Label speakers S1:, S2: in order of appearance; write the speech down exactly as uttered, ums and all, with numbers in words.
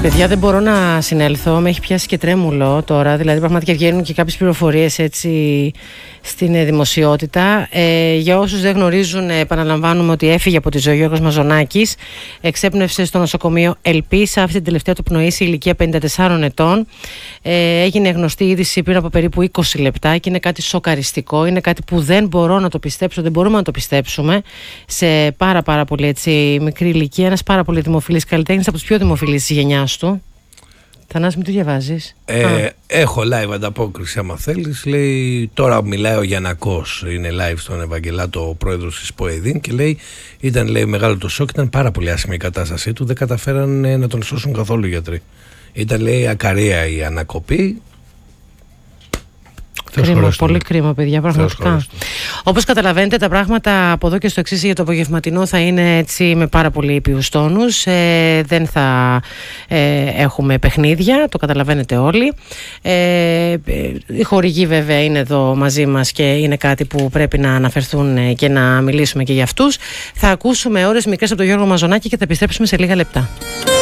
S1: Παιδιά, δεν μπορώ να συνέλθω, με έχει πιάσει και τρέμουλο τώρα, δηλαδή πραγματικά βγαίνουν και κάποιες πληροφορίες έτσι στην δημοσιότητα. Ε, για όσους δεν γνωρίζουν, επαναλαμβάνουμε ότι έφυγε από τη ζωή ο Γιώργος Μαζονάκης, εξέπνευσε στο νοσοκομείο Ελπίς, άφησε την τελευταία του πνοή σε ηλικία πενήντα τεσσάρων ετών. Ε, έγινε γνωστή είδηση πριν από περίπου είκοσι λεπτά και είναι κάτι σοκαριστικό, είναι κάτι που δεν μπορώ να το πιστέψω, δεν μπορούμε να το πιστέψουμε, σε πάρα πάρα πολύ έτσι, μικρή ηλικία, ένας πάρα πολύ δημοφιλής καλλιτέχνης, από τους πιο δημοφιλείς της γενιάς του. Θανάση, μην το διαβάζεις?
S2: Ε, έχω live ανταπόκριση άμα θέλεις. Λέει, τώρα μιλάει ο Γιαννακός, είναι live στον Ευαγγελάτο, ο πρόεδρος της ΠΟΕΔΗΝ, και λέει, ήταν λέει, μεγάλο το σοκ, ήταν πάρα πολύ άσχημη η κατάστασή του, δεν καταφέραν ε, να τον σώσουν καθόλου οι γιατροί. Ήταν λέει ακαρία η ανακοπή.
S1: Κρίμα, πολύ κρίμα, παιδιά, πραγματικά. Όπως καταλαβαίνετε, τα πράγματα από εδώ και στο εξής για το απογευματινό θα είναι έτσι με πάρα πολύ ήπιους τόνους. Ε, δεν θα ε, έχουμε παιχνίδια, το καταλαβαίνετε όλοι. Ε, οι χορηγοί βέβαια είναι εδώ μαζί μας και είναι κάτι που πρέπει να αναφερθούν και να μιλήσουμε και για αυτούς. Θα ακούσουμε ώρες μικρές από τον Γιώργο Μαζονάκη και θα επιστρέψουμε σε λίγα λεπτά.